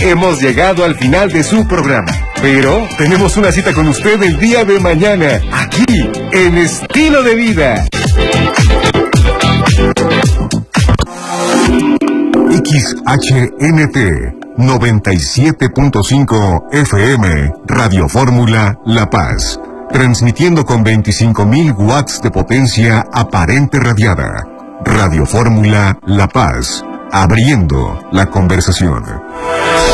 Hemos llegado al final de su programa, pero tenemos una cita con usted el día de mañana, aquí, en Estilo de Vida. XHNT 97.5 FM, Radio Fórmula La Paz, transmitiendo con 25.000 watts de potencia aparente radiada. Radio Fórmula La Paz, abriendo la conversación.